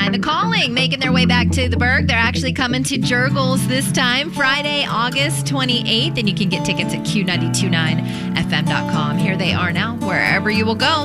92.9 The Calling, making their way back to the Berg. They're actually coming to Jurgles this time, Friday, August 28th, and you can get tickets at Q929fm.com. Here they are now, wherever you will go.